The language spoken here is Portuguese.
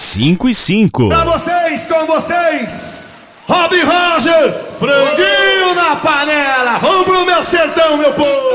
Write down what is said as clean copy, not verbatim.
5 e 5. Pra vocês, com vocês, Rob Roger, franguinho na panela. Vamos pro meu sertão, meu povo.